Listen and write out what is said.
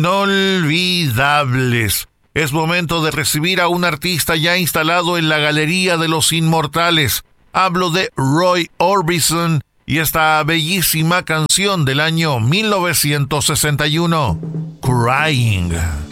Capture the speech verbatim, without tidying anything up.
Inolvidables. Es momento de recibir a un artista ya instalado en la Galería de los Inmortales. Hablo de Roy Orbison y esta bellísima canción del año mil novecientos sesenta y uno, Crying.